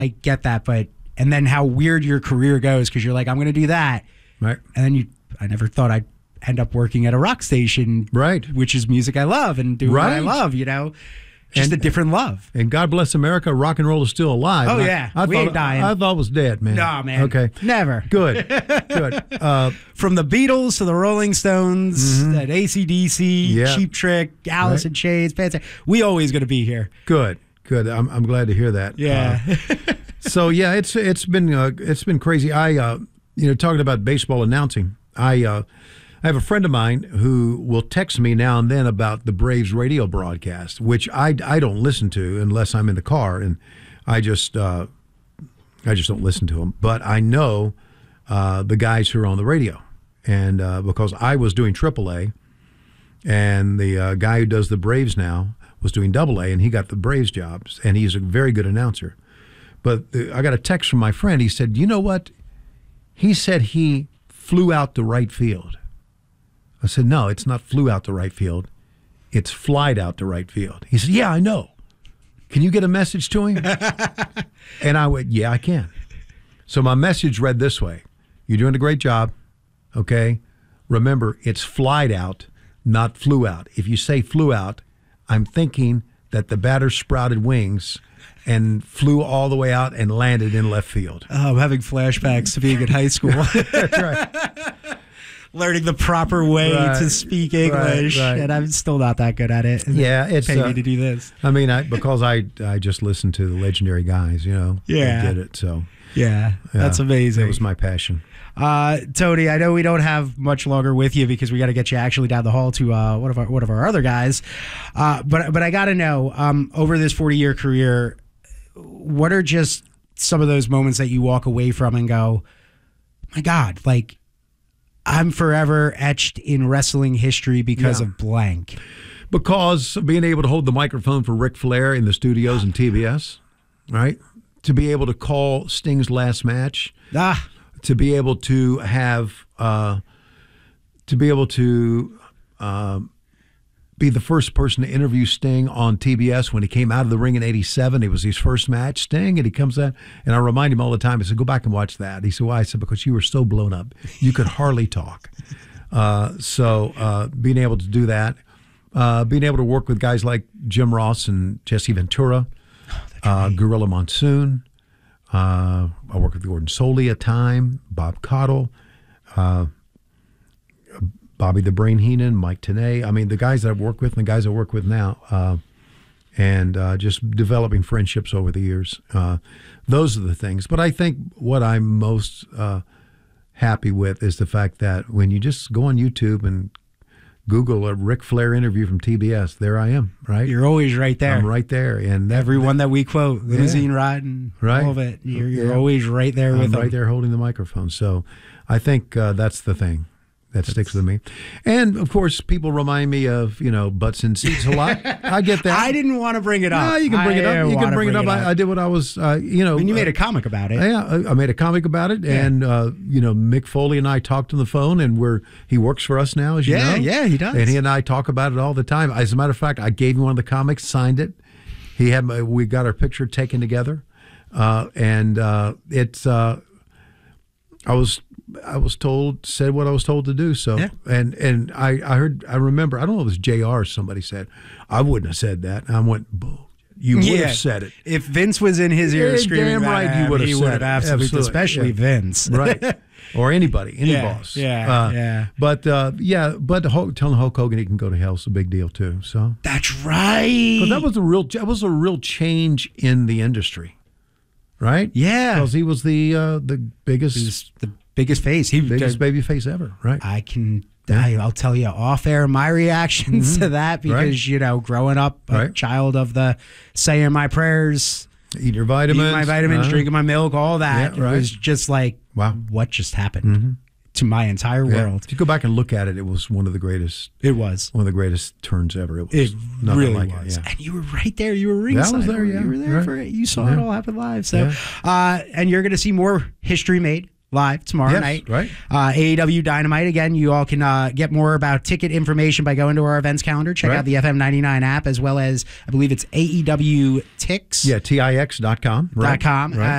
I get that, but and then how weird your career goes because you're like, I'm going to do that, right? And then I never thought I'd end up working at a rock station, right? Which is music I love and doing what I love, just a different love. And God bless America, rock and roll is still alive. Oh, yeah. We ain't dying. I thought it was dead, man. Nah, man. Okay. Never. Good. Good. From the Beatles to the Rolling Stones, that AC/DC, Cheap Trick, Alice in Chains, Pantera, we always going to be here. Good. Good. I'm glad to hear that. Yeah. So, yeah, it's been crazy. I talking about baseball announcing, I have a friend of mine who will text me now and then about the Braves radio broadcast, which I don't listen to unless I'm in the car, and I just don't listen to them. But I know the guys who are on the radio, and because I was doing AAA, and the guy who does the Braves now was doing AA, and he got the Braves jobs, and he's a very good announcer. But I got a text from my friend. He said, "You know what?" He said he flew out to right field. I said, "No, it's not flew out to right field. It's flied out to right field." He said, "Yeah, I know. Can you get a message to him?" And I went, "Yeah, I can." So my message read this way: "You're doing a great job, okay? Remember, it's flied out, not flew out. If you say flew out, I'm thinking that the batter sprouted wings and flew all the way out and landed in left field." Oh, I'm having flashbacks to being in high school. That's right. Learning the proper way to speak English, and I'm still not that good at it. Yeah, it's pay me to do this. I mean, because I just listened to the legendary guys, that did it. So yeah, that's amazing. That was my passion. Tony, I know we don't have much longer with you because we got to get you actually down the hall to one of our other guys. But I got to know, over this 40-year career, what are just some of those moments that you walk away from and go, my God, like, I'm forever etched in wrestling history because of blank. Because being able to hold the microphone for Ric Flair in the studios and TBS, right? To be able to call Sting's last match. To be able to have, be the first person to interview Sting on TBS when he came out of the ring in '87. It was his first match, Sting, and he comes out, and I remind him all the time. I said, "Go back and watch that." He said, "Why?" I said, "Because you were so blown up. You could hardly talk." So being able to do that, being able to work with guys like Jim Ross and Jesse Ventura, Gorilla Monsoon. I worked with Gordon Soley a time, Bob Caudle, Bobby the Brain Heenan, Mike Tenay. I mean, the guys that I've worked with and the guys I work with now, and just developing friendships over the years. Those are the things. But I think what I'm most happy with is the fact that when you just go on YouTube and Google a Ric Flair interview from TBS, there I am, right? You're always right there. I'm right there. And everyone that we quote, limousine ride and all of it, you're always right there with them. Right there holding the microphone. So I think that's the thing that sticks with me. And, of course, people remind me of, butts in seats a lot. I get that. I didn't want to bring it up. No, you can bring it up. You can bring it up. I did what I was, I mean, you made a comic about it. Yeah, I made a comic about it. Yeah. And, Mick Foley and I talked on the phone, and he works for us now, as you know. Yeah, he does. And he and I talk about it all the time. As a matter of fact, I gave him one of the comics, signed it. We got our picture taken together. I was said what I was told to do. So, and I remember, I don't know if it was JR or somebody said, I wouldn't have said that. And I went, you would have said it. If Vince was in his ear screaming damn right, he would have absolutely, especially Vince. Right. Or anybody, any boss. But telling Hulk Hogan he can go to hell is a big deal too. So that's right. But that was a real change in the industry. Right? Yeah. Because he was the biggest biggest face. Biggest baby face ever, right? I'll tell you off air my reactions to that because, growing up a child of the saying my prayers, eating your vitamins, drinking my milk, all that. It was just like, wow, what just happened to my entire world? If you go back and look at it, it was one of the greatest. It was one of the greatest turns ever. It really was. And you were right there. You were ringside. I was there, You were there for it. You saw it all happen live. So, and you're going to see more history made live tomorrow Yes, night. right. AEW Dynamite. Again, you all can get more about ticket information by going to our events calendar. Check Right. out the FM99 app, as well as, I believe it's AEW Tix. Yeah, TIX.com. .com. Right.